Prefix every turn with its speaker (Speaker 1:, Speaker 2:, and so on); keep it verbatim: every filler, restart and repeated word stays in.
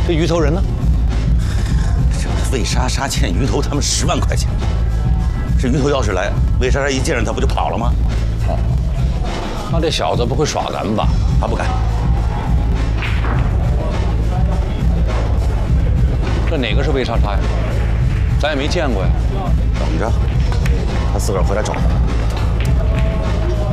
Speaker 1: 这鱼头人呢？
Speaker 2: 这魏莎莎欠鱼头他们十万块钱。这鱼头要是来，魏莎莎一见着他不就跑了吗？
Speaker 1: 哦，那这小子不会耍咱们吧？
Speaker 2: 他不敢。
Speaker 1: 这哪个是魏莎莎呀？咱也没见过呀。
Speaker 2: 等着，他自个儿回来找他。